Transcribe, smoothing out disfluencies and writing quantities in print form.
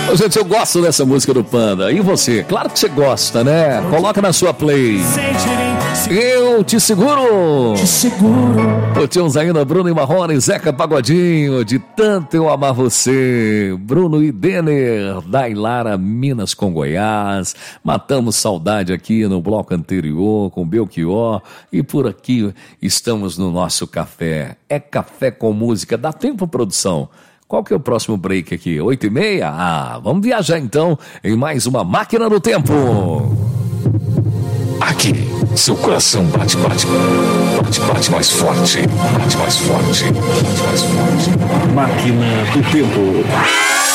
Gente, eu gosto dessa música do Panda. E você? Claro que você gosta, né? Coloca na sua play. Eu te seguro. Te seguro. O Tiãos ainda, Bruno e Marrone, Zeca Pagodinho, de tanto eu amar você. Bruno e Denner, Dailara, Minas com Goiás. Matamos saudade aqui no bloco anterior com Belchior. E por aqui estamos no nosso café. É café com música. Dá tempo, produção? Qual que é o próximo break aqui? 8h30? Ah, vamos viajar então em mais uma Máquina do Tempo. Aqui, seu coração bate mais forte. Bate mais forte. Máquina do Tempo.